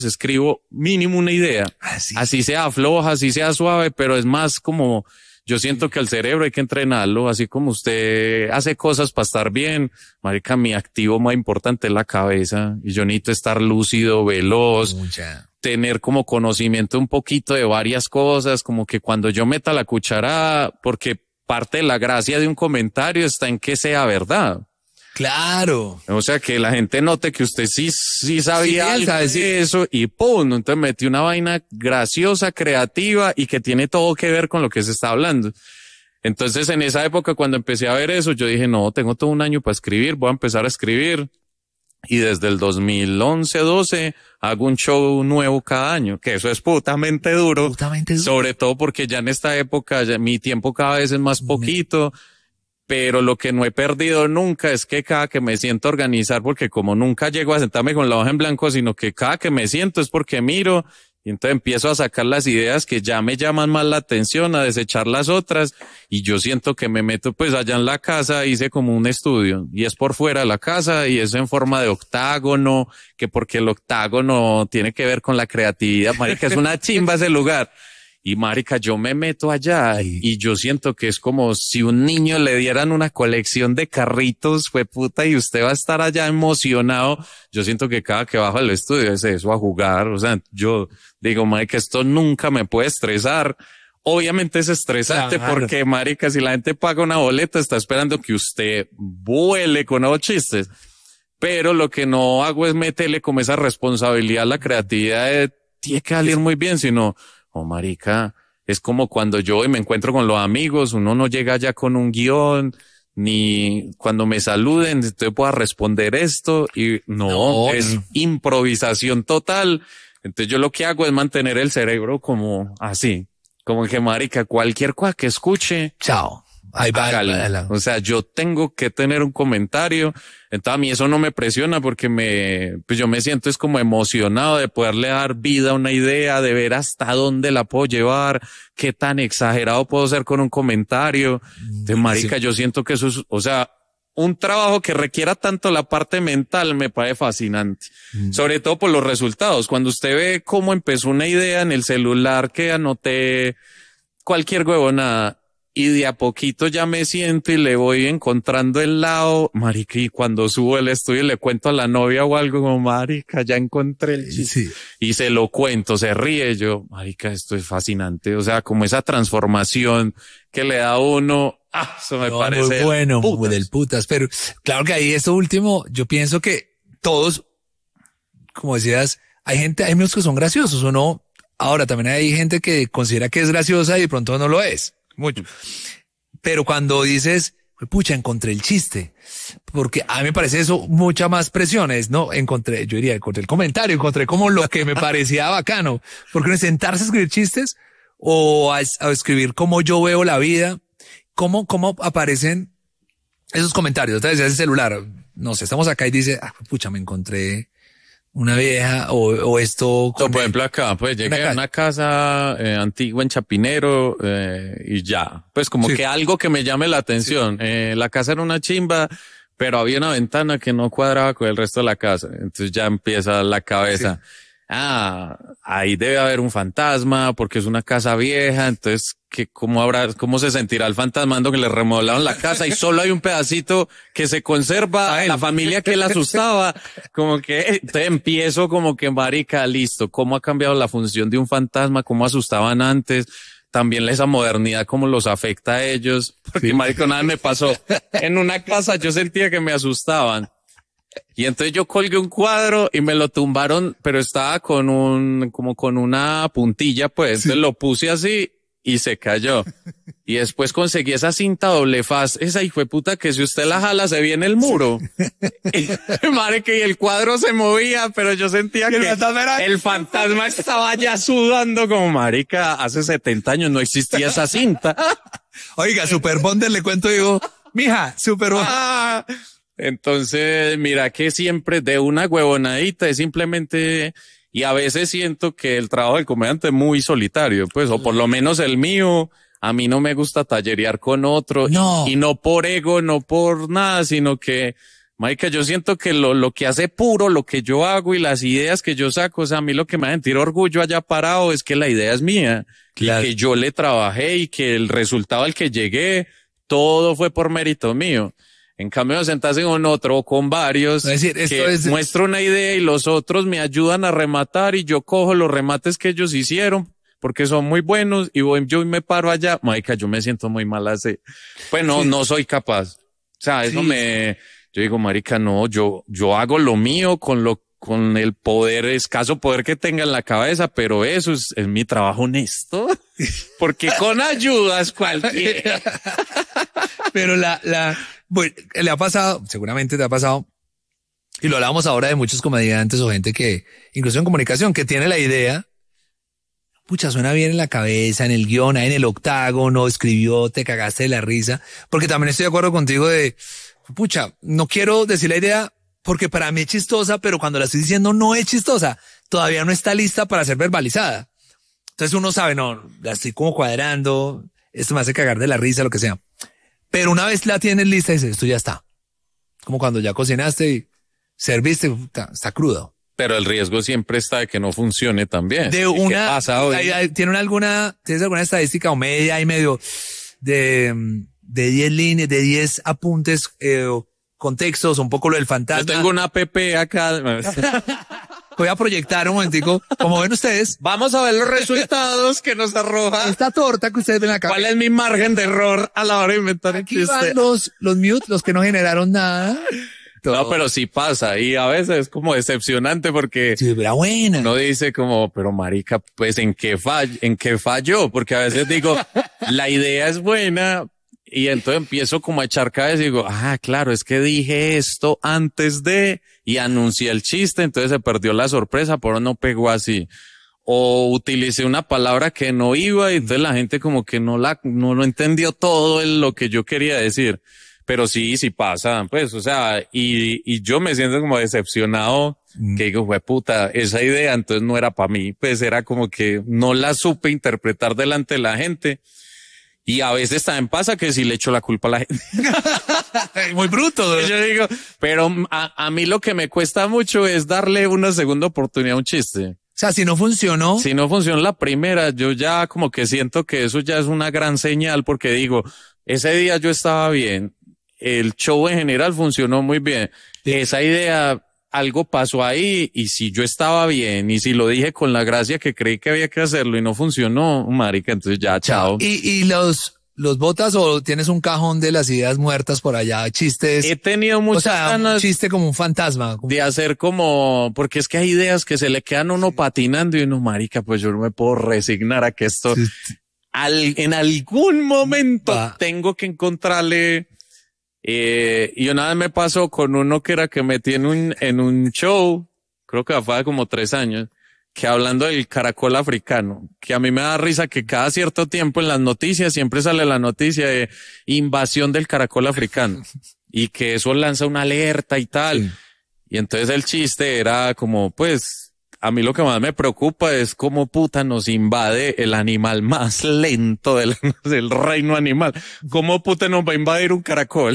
escribo mínimo una idea. Así sea floja, así sea suave, pero es más como, yo siento que al cerebro hay que entrenarlo, así como usted hace cosas para estar bien. Marica, mi activo más importante es la cabeza y yo necesito estar lúcido, veloz, tener como conocimiento un poquito de varias cosas, como que cuando yo meta la cucharada, porque parte de la gracia de un comentario está en que sea verdad. Claro. O sea, que la gente note que usted sí sabía algo de eso y ¡pum! Entonces metí una vaina graciosa, creativa y que tiene todo que ver con lo que se está hablando. Entonces, en esa época, cuando empecé a ver eso, yo dije, no, tengo todo un año para escribir, voy a empezar a escribir. Y desde el 2011-12 hago un show nuevo cada año, que eso es putamente duro. Sobre todo porque ya en esta época ya mi tiempo cada vez es más poquito. Pero lo que no he perdido nunca es que cada que me siento a organizar, porque como nunca llego a sentarme con la hoja en blanco, sino que cada que me siento es porque miro y entonces empiezo a sacar las ideas que ya me llaman más la atención, a desechar las otras y yo siento que me meto pues allá en la casa, hice como un estudio y es por fuera de la casa y es en forma de octágono, que porque el octágono tiene que ver con la creatividad, marica, es una chimba ese lugar. Y marica, yo me meto allá y yo siento que es como si un niño le dieran una colección de carritos, fue puta, y usted va a estar allá emocionado. Yo siento que cada que bajo al estudio es eso, a jugar. O sea, yo digo, marica, esto nunca me puede estresar. Obviamente es estresante porque, marica, si la gente paga una boleta, está esperando que usted vuele con nuevos chistes. Pero lo que no hago es meterle como esa responsabilidad a la creatividad de tiene que salir muy bien, sino marica, es como cuando yo me encuentro con los amigos, uno no llega ya con un guión, ni cuando me saluden, entonces puedo responder esto, y no, es improvisación total. Entonces yo lo que hago es mantener el cerebro como así, como que marica, cualquier cosa que escuche, chao. Ahí va. O sea, yo tengo que tener un comentario. Entonces a mí eso no me presiona porque pues yo me siento es como emocionado de poderle dar vida a una idea, de ver hasta dónde la puedo llevar, qué tan exagerado puedo ser con un comentario. De marica, yo siento que eso es, o sea, un trabajo que requiera tanto la parte mental me parece fascinante. Sobre todo por los resultados. Cuando usted ve cómo empezó una idea en el celular que anoté cualquier huevonada, y de a poquito ya me siento y le voy encontrando el lado, marica, y cuando subo el estudio y le cuento a la novia o algo como, marica, ya encontré el chiste. Y se lo cuento, se ríe yo, marica, esto es fascinante. O sea, como esa transformación que le da a uno, eso me parece muy bueno, del putas. Pero claro que ahí esto último, yo pienso que todos, como decías, hay unos que son graciosos o no. Ahora también hay gente que considera que es graciosa y de pronto no lo es. Mucho. Pero cuando dices, pucha, encontré el chiste, porque a mí me parece eso mucha más presión, encontré el comentario, encontré como lo que me parecía bacano, porque no es sentarse a escribir chistes o a escribir cómo yo veo la vida, cómo aparecen esos comentarios. Otra vez el celular, no sé, estamos acá y dice, pucha, me encontré una vieja o esto. Por ejemplo acá, pues llegué a una casa antigua en Chapinero y ya. Pues como que algo que me llame la atención. La casa era una chimba, pero había una ventana que no cuadraba con el resto de la casa. Entonces ya empieza la cabeza. Ahí debe haber un fantasma porque es una casa vieja. Entonces, ¿cómo se sentirá el fantasma que le remodelaron la casa y solo hay un pedacito que se conserva, la familia que le asustaba? Como que entonces empiezo como que, marica, listo, ¿cómo ha cambiado la función de un fantasma? ¿Cómo asustaban antes? También esa modernidad, cómo los afecta a ellos. Porque, marica, nada me pasó. En una casa yo sentía que me asustaban. Y entonces yo colgué un cuadro y me lo tumbaron, pero estaba como con una puntilla, pues. Entonces lo puse así y se cayó. Y después conseguí esa cinta doble faz, esa hijueputa que si usted la jala se viene el muro. Marica, y el cuadro se movía, pero yo sentía que el fantasma estaba ya sudando como, marica, hace 70 años no existía esa cinta. Oiga, Super Bonder, le cuento, digo, mija, Super Bonder. Entonces, mira que siempre de una huevonadita es simplemente, y a veces siento que el trabajo del comediante es muy solitario, pues, o por lo menos el mío, a mí no me gusta tallerear con otro, y no por ego, no por nada, sino que, Marica, yo siento que lo que hace puro, lo que yo hago y las ideas que yo saco, o sea, a mí lo que me da sentir orgullo allá parado es que la idea es mía, claro, y que yo le trabajé y que el resultado al que llegué, todo fue por mérito mío. En cambio, sentarse con otro o con varios, es decir, que muestro una idea y los otros me ayudan a rematar y yo cojo los remates que ellos hicieron porque son muy buenos y yo me paro allá. Marica, yo me siento muy mal así. Pues no, no soy capaz. O sea, eso yo digo, marica, no, yo hago lo mío con el poder, escaso poder que tenga en la cabeza, pero eso es mi trabajo honesto. Porque con ayudas cualquiera. Pero bueno, le ha pasado, seguramente te ha pasado, y lo hablamos ahora de muchos comediantes o gente que, incluso en comunicación, que tiene la idea, pucha, suena bien en la cabeza, en el guión, en el octágono, escribió, te cagaste de la risa, porque también estoy de acuerdo contigo de, pucha, no quiero decir la idea porque para mí es chistosa, pero cuando la estoy diciendo no es chistosa, todavía no está lista para ser verbalizada. Entonces uno sabe, no, la estoy como cuadrando, esto me hace cagar de la risa, lo que sea. Pero una vez la tienes lista, dices, esto ya está. Como cuando ya cocinaste y serviste, está crudo. Pero el riesgo siempre está de que no funcione también. De una, ¿qué pasa hoy? ¿Tienes alguna estadística o media y medio de 10 líneas, de 10 apuntes, contextos, un poco lo del fantasma? Yo tengo una app acá. Voy a proyectar un momentico. Como ven ustedes. Vamos a ver los resultados que nos arroja esta torta que ustedes ven acá. ¿Cuál es mi margen de error a la hora de inventar el chiste? Aquí van los mute, los que no generaron nada. Todo. No, pero sí pasa y a veces es como decepcionante porque sí, era buena. Uno dice como, pero marica, pues ¿en qué falló? Porque a veces digo, la idea es buena y entonces empiezo como a echar cabeza y digo, claro, es que dije esto antes de y anuncié el chiste, entonces se perdió la sorpresa, pero no pegó así. O utilicé una palabra que no iba y entonces la gente como que no lo entendió todo lo que yo quería decir. Pero sí pasa, pues, o sea, y yo me siento como decepcionado, que digo, puta, esa idea entonces no era para mí, pues era como que no la supe interpretar delante de la gente. Y a veces también pasa que sí le echo la culpa a la gente. Muy bruto. Yo digo, pero a mí lo que me cuesta mucho es darle una segunda oportunidad a un chiste. O sea, si no funcionó la primera, yo ya como que siento que eso ya es una gran señal porque digo, ese día yo estaba bien. El show en general funcionó muy bien. Sí. Esa idea, algo pasó ahí y si yo estaba bien y si lo dije con la gracia que creí que había que hacerlo y no funcionó, marica, entonces ya, chao. ¿Y los botas o tienes un cajón de las ideas muertas por allá, chistes? He tenido muchas ganas. Un chiste como un fantasma. De hacer como, porque es que hay ideas que se le quedan a uno patinando y uno, marica, pues yo no me puedo resignar a que esto, en algún momento tengo que encontrarle. Y una vez me pasó con uno que metí en un show, creo que fue hace como 3 años, que hablando del caracol africano, que a mí me da risa que cada cierto tiempo en las noticias siempre sale la noticia de invasión del caracol africano y que eso lanza una alerta y tal. Sí. Y entonces el chiste era como, pues, a mí lo que más me preocupa es cómo puta nos invade el animal más lento del reino animal. ¿Cómo puta nos va a invadir un caracol?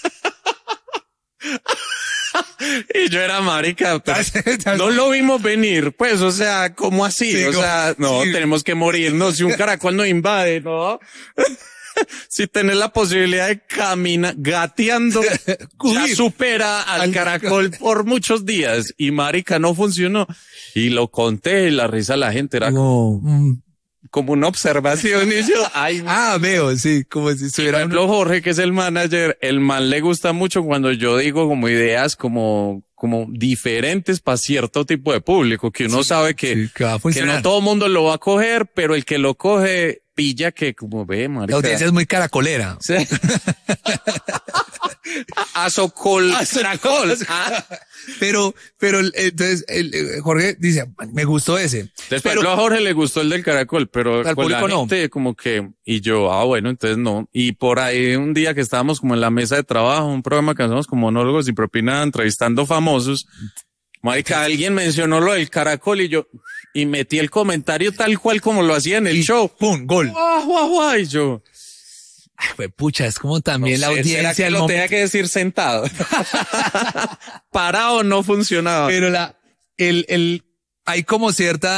Y yo era marica, no lo vimos venir, pues, o sea, ¿cómo así? Sí, o sea, no, sí. Tenemos que morirnos si un caracol nos invade, ¿no? Si tenés la posibilidad de caminar gateando, ya supera al caracol por muchos días y marica no funcionó. Y lo conté y la risa de la gente era como una observación y yo, veo, sí, como si estuviera. Por ejemplo, Jorge, que es el manager, el man le gusta mucho cuando yo digo como ideas como diferentes para cierto tipo de público, que uno sabe que no todo el mundo lo va a coger, pero el que lo coge pilla que como ve, marica. La audiencia es muy caracolera. Sí. Azocol. Pero entonces Jorge dice, me gustó ese. Después a Jorge le gustó el del caracol, pero al público la gente no. Como que, y yo, bueno, entonces no. Y por ahí un día que estábamos como en la mesa de trabajo, un programa que hacemos como monólogos y propina entrevistando famosos, marica, alguien mencionó lo del caracol y metí el comentario tal cual como lo hacía en el show. ¡Pum! Gol. Y yo, Pues pucha, es como también No la sé, ¿será audiencia que del lo momento. tenía que decir sentado? Parado no funcionaba. Pero hay como cierta